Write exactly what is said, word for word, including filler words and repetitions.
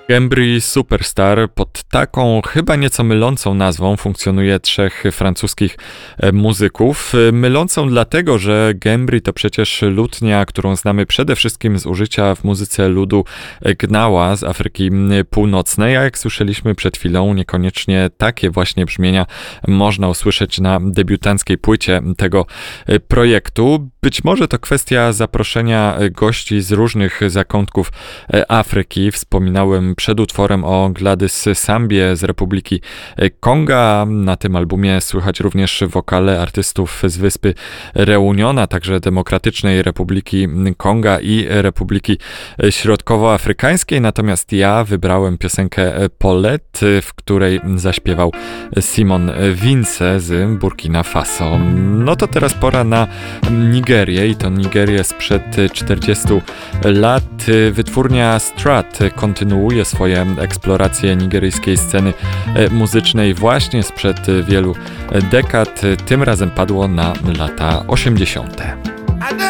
Gembry Superstar. Pod taką chyba nieco mylącą nazwą funkcjonuje trzech francuskich e, muzyków. E, Mylącą dlatego, że Gembry to przecież lutnia, którą znamy przede wszystkim z użycia w muzyce ludu e, Gnała z Afryki Północnej, a jak słyszeliśmy przed chwilą, niekoniecznie takie właśnie brzmienia można usłyszeć na debiutanckiej płycie tego e, projektu. Być może to kwestia zaproszenia e, gości z różnych zakątków e, Afryki. Wspominałem przed utworem o Gladys Sambie z Republiki Konga. Na tym albumie słychać również wokale artystów z wyspy Reunion, a także Demokratycznej Republiki Konga i Republiki Środkowoafrykańskiej. Natomiast ja wybrałem piosenkę Paulette, w której zaśpiewał Simon Vince z Burkina Faso. No to teraz pora na Nigerię i to Nigerię sprzed czterdziestu lat. Wytwórnia Strat kontynuuje swoje eksploracje nigeryjskiej sceny muzycznej właśnie sprzed wielu dekad. Tym razem padło na lata osiemdziesiąte.